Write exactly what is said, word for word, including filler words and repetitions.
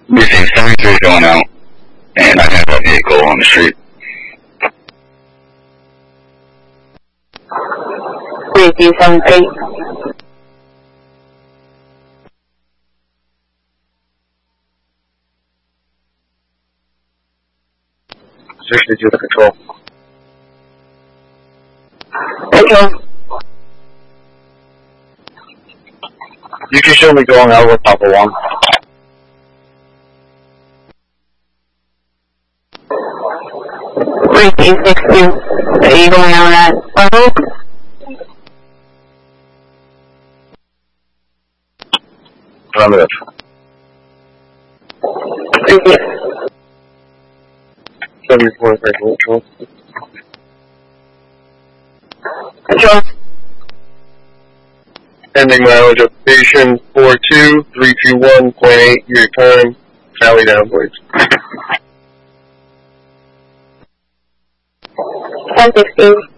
Briefing seventy-three is going out, and I have a vehicle on the street. Briefing seventy-three. sixty-two to control. Control. You can show me going out with Papa One. Briefing sixty-two. Are you going out at Papa? Affirmative. Briefing. seventy-four, control. Control. Pending mileage of station four two three two one point eight, your time. Tally down, please. ten sixteen.